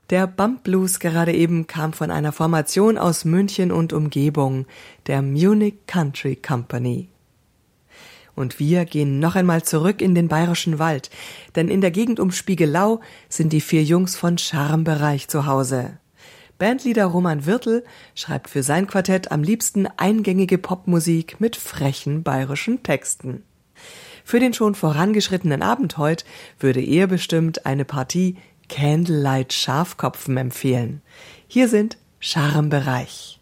Der Bump Blues gerade eben kam von einer Formation aus München und Umgebung, der Munich Country Company. Und wir gehen noch einmal zurück in den Bayerischen Wald, denn in der Gegend um Spiegelau sind die 4 Jungs von Charmebereich zu Hause. Bandleader Roman Wirtl schreibt für sein Quartett am liebsten eingängige Popmusik mit frechen bayerischen Texten. Für den schon vorangeschrittenen Abend heute würde er bestimmt eine Partie Candlelight Schafkopfen empfehlen. Hier sind Charmebereich.